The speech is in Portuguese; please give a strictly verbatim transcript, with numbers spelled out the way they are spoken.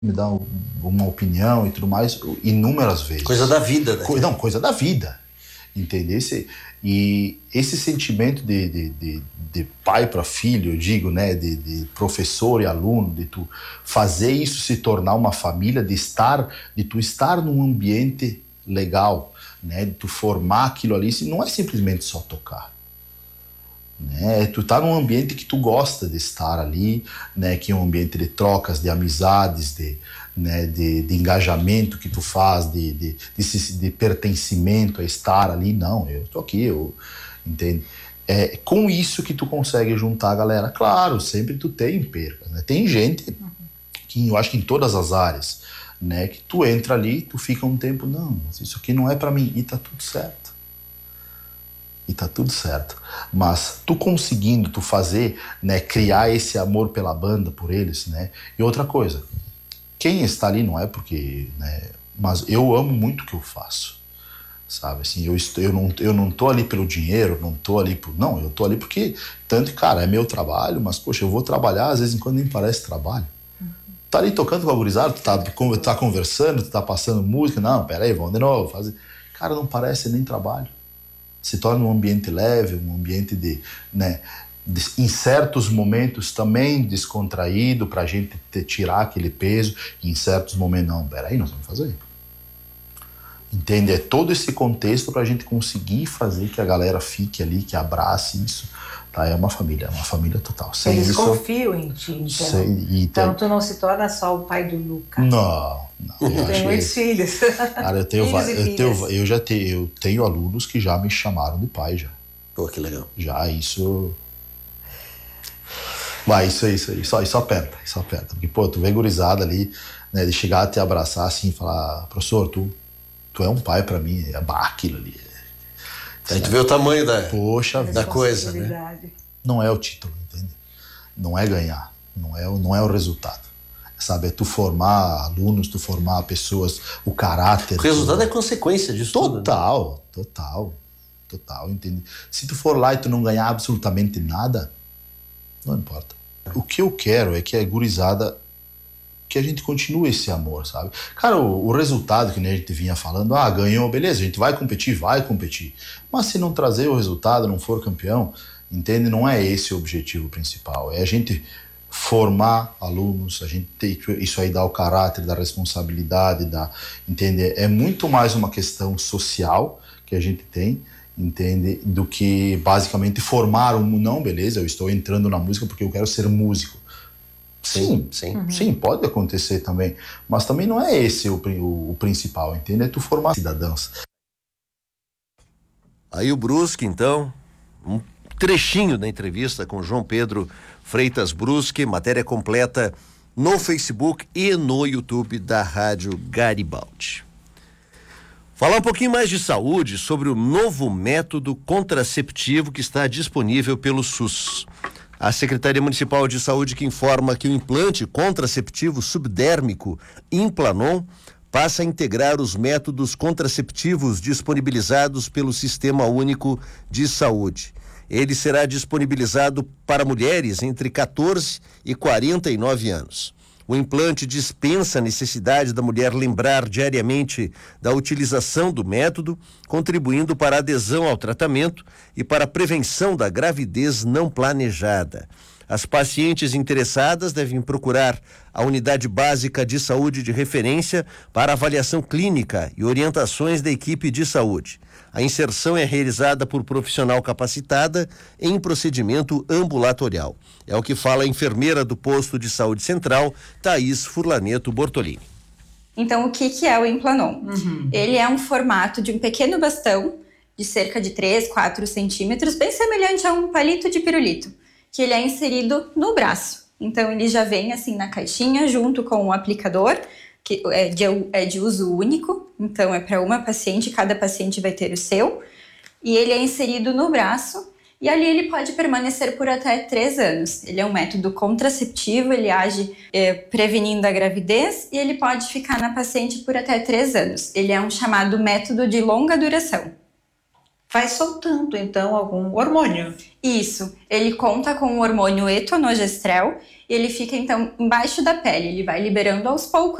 me dá uma opinião e tudo mais, inúmeras vezes. Coisa da vida, né? Co- não, coisa da vida, entendeu? Esse, e esse sentimento de, de, de, de pai para filho, eu digo, né, de, de professor e aluno, de tu fazer isso se tornar uma família, de estar, de tu estar num ambiente legal, né, de tu formar aquilo ali, não é simplesmente só tocar. Né? Tu tá num ambiente que tu gosta de estar ali, né? Que é um ambiente de trocas, de amizades, de, né? de, de engajamento que tu faz, de, de, de, de pertencimento a estar ali. Não, eu tô aqui, eu entendo. É com isso que tu consegue juntar a galera. Claro, sempre tu tem percas, né? Tem gente que eu acho que em todas as áreas, né? Que tu entra ali, tu fica um tempo, não, isso aqui não é para mim, e tá tudo certo. E tá tudo certo. Mas tu conseguindo, tu fazer, né, criar esse amor pela banda, por eles, né? E outra coisa, quem está ali não é porque, né, mas eu amo muito o que eu faço, sabe? Assim, eu, estou, eu, não, eu não tô ali pelo dinheiro, não tô ali por... Não, eu tô ali porque, tanto que, cara, é meu trabalho, mas, poxa, eu vou trabalhar, às vezes, quando nem parece trabalho. Tá ali tocando com a gurizada, tu tá, tu tá conversando, tu tá passando música, não, peraí, vamos de novo, fazer... Cara, não parece nem trabalho. Se torna um ambiente leve, um ambiente de, né, de, em certos momentos também descontraído, para a gente te, tirar aquele peso, e em certos momentos, não, peraí, nós vamos fazer. Entende? É todo esse contexto para a gente conseguir fazer que a galera fique ali, que abrace isso. Tá? É uma família, é uma família total. Sem Eles isso, confiam em ti, então. Sem, e então tem... tu não se torna só o pai do Lucas. Não, não. Eu tem muitos que... filhos. Cara, eu tenho, eu tenho, eu já tenho, eu tenho alunos que já me chamaram de pai já. Pô, que legal. Já, isso... Vai, isso aí, isso aí, só, isso aperta, isso aperta. Porque, pô, tu vê gurizada ali, né, de chegar a te abraçar assim e falar, professor, tu, tu é um pai pra mim, é bah, aquilo ali. Aí tu vê o tamanho da, Poxa, da coisa, né? Não é o título, entende? Não é ganhar, não é, não é o resultado. Sabe, é tu formar alunos, tu formar pessoas, o caráter. O resultado tu... é consequência disso tudo. Total, né? total, total, entende? Se tu for lá e tu não ganhar absolutamente nada, não importa. O que eu quero é que a gurizada, que a gente continue esse amor, sabe? Cara, o, o resultado que nem a gente vinha falando, ah, ganhou, beleza, a gente vai competir, vai competir. Mas se não trazer o resultado, não for campeão, entende? Não é esse o objetivo principal. É a gente formar alunos, a gente ter isso aí, dá o caráter, da responsabilidade, da, entende? É muito mais uma questão social que a gente tem, entende? Do que basicamente formar um, não, beleza, eu estou entrando na música porque eu quero ser músico. Sim, sim, uhum. sim, pode acontecer também, mas também não é esse o, o, o principal, entende? É tu formar cidadãos. Aí o Brusque, então, um trechinho da entrevista com João Pedro Freitas Brusque, matéria completa no Facebook e no YouTube da Rádio Garibaldi. Falar um pouquinho mais de saúde, sobre o novo método contraceptivo que está disponível pelo SUS. A Secretaria Municipal de Saúde que informa que o implante contraceptivo subdérmico Implanon passa a integrar os métodos contraceptivos disponibilizados pelo Sistema Único de Saúde. Ele será disponibilizado para mulheres entre catorze e quarenta e nove anos. O implante dispensa a necessidade da mulher lembrar diariamente da utilização do método, contribuindo para a adesão ao tratamento e para a prevenção da gravidez não planejada. As pacientes interessadas devem procurar a Unidade Básica de Saúde de referência para avaliação clínica e orientações da equipe de saúde. A inserção é realizada por profissional capacitada em procedimento ambulatorial. É o que fala a enfermeira do posto de saúde central, Thaís Furlaneto Bortolini. Então, o que, que é o Implanon? Uhum. Ele é um formato de um pequeno bastão de cerca de três, quatro centímetros, bem semelhante a um palito de pirulito, que ele é inserido no braço. Então, ele já vem assim na caixinha, junto com o aplicador, que é de, é de uso único, então é para uma paciente, cada paciente vai ter o seu, e ele é inserido no braço, e ali ele pode permanecer por até três anos. Ele é um método contraceptivo, ele age é, prevenindo a gravidez, e ele pode ficar na paciente por até três anos. Ele é um chamado método de longa duração. vai soltando, então, algum hormônio. Isso. Ele conta com o hormônio etonogestrel e ele fica, então, embaixo da pele. Ele vai liberando aos poucos